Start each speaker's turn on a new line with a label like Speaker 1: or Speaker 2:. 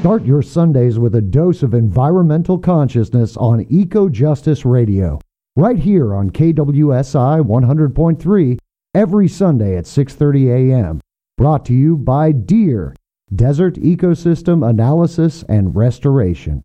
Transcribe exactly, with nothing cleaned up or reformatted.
Speaker 1: Start your Sundays with a dose of environmental consciousness on Eco Justice Radio, right here on K W S I one hundred point three every Sunday at six thirty a.m. Brought to you by DEER, Desert Ecosystem Analysis and Restoration.